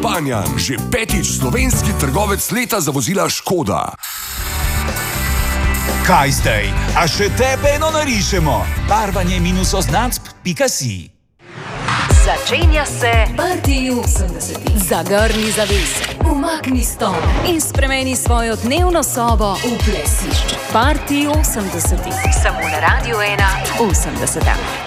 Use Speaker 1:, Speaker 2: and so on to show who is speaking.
Speaker 1: Panjan, že 5. slovenski trgovec leta za vozila Škoda.
Speaker 2: Kaj zdaj? A še tebe eno narišemo? Barvanje -označb.si.
Speaker 3: Začenja se Party 80. Zagrni zavese, umakni stol in spremeni svojo dnevno sobo v plesišče. Party 80. Samo na Radio 1 80.